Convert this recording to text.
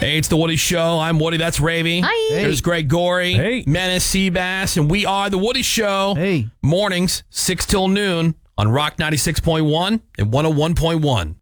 Hey, it's the Woody Show. I'm Woody. That's Ravy. Hi. There's Greg Gorey. Hey. Menace Seabass. And we are the Woody Show. Hey. Mornings, 6 till noon on Rock 96.1 and 101.1.